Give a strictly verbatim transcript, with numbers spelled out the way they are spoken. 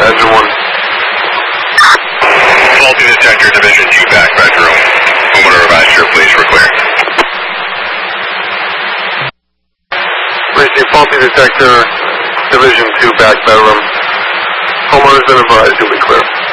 engine one. Faulty detector, Division two, back bedroom. Homeowner advised your police, we're clear. Receive faulty detector, Division two, back bedroom. Homeowner's been advised, you'll be clear.